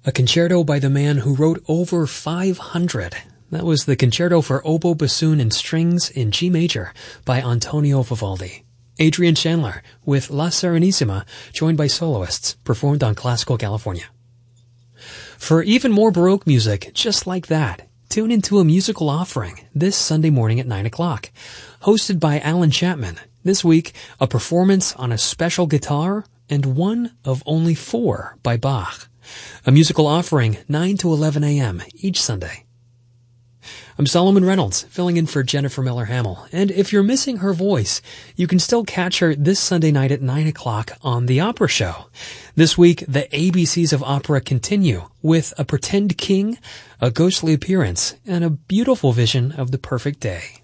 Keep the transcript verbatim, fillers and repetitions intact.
A concerto by the man who wrote over five hundred. That was the Concerto for Oboe, Bassoon, and Strings in G major by Antonio Vivaldi. Adrian Chandler with La Serenissima, joined by soloists, performed on Classical California. For even more Baroque music just like that, tune into a musical offering this Sunday morning at nine o'clock. Hosted by Alan Chapman. This week, a performance on a special guitar and one of only four by Bach. A musical offering nine to eleven a.m. each Sunday. I'm Solomon Reynolds, filling in for Jennifer Miller Hamill, and if you're missing her voice, you can still catch her this Sunday night at nine o'clock on The Opera Show. This week, the A B Cs of opera continue with a pretend king, a ghostly appearance, and a beautiful vision of the perfect day.